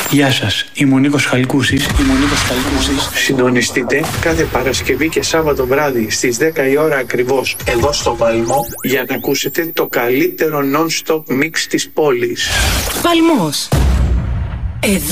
Γεια σας, είμαι ο Νίκος Χαλκούσης. Συντονιστείτε κάθε Παρασκευή και Σάββατο βράδυ στις 10 η ώρα ακριβώς εδώ στο Παλμό για να ακούσετε το καλύτερο non-stop mix της πόλης. Παλμός. Εδώ